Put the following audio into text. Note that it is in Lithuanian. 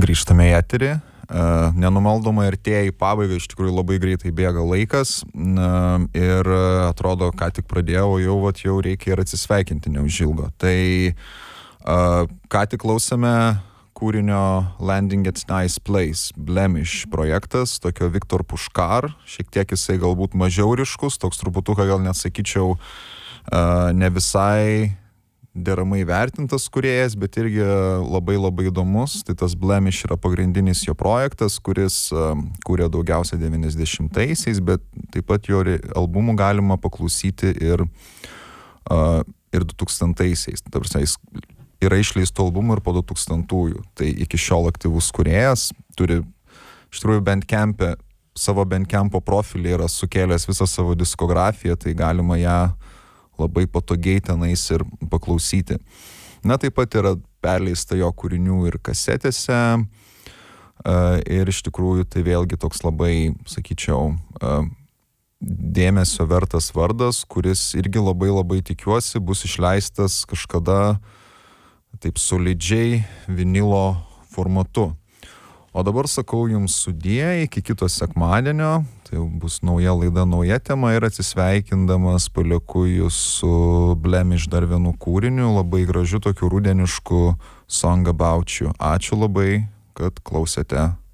Grįžtame į eterį. Nenumaldomai artėja į pabaigą, iš tikrųjų labai greitai bėga laikas ir atrodo, ką tik pradėjau, jau reikia ir atsisveikinti neužilgo. Tai ką tik klausėme kūrinio Landing at Nice Place, Blemish projektas, tokio Viktor Puškar, šiek tiek jisai galbūt mažiau ryškus, toks truputuką gal nesakyčiau ne visai deramai vertintas kūrėjas, bet irgi labai įdomus. Tai tas Blemish yra pagrindinis jo projektas, kuris kūrė daugiausia 90-aisiais, bet taip pat jo albumų galima paklausyti ir 2000-aisiais. Ta prasme, jis yra išleistų albumų ir po 2000-ųjų. Tai iki šiol aktyvus kūrėjas, turi iš tikrųjų savo Bandcampo profilį yra sukėlęs visą savo diskografiją, tai galima ją labai patogiai tenais ir paklausyti. Na, taip pat yra perleista jo kūrinių ir kasetėse ir iš tikrųjų tai vėlgi toks labai, sakyčiau, dėmesio vertas vardas, kuris irgi labai tikiuosi bus išleistas kažkada taip solidžiai vinilo formatu. O dabar sakau jums sudie, iki kito sekmadienio, tai bus nauja laida, nauja tema ir atsisveikindamas palieku jūs su Blemish dar vienu kūriniu, labai gražiu tokiu rudenišku Song About You. Ačiū labai, kad klausėte.